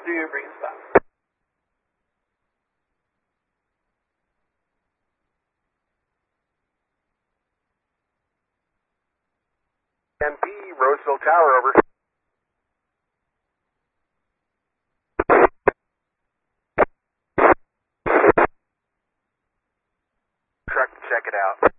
2, bring it stop. MP, Roseville Tower, over. Truck, check it out.